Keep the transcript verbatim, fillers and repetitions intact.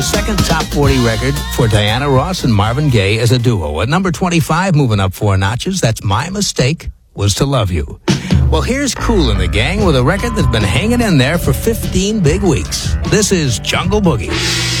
Second top forty record for Diana Ross and Marvin Gaye as a duo. At number twenty-five, moving up four notches, that's My Mistake Was to Love You. Well, here's Kool and the Gang with a record that's been hanging in there for fifteen big weeks. This is Jungle Boogie.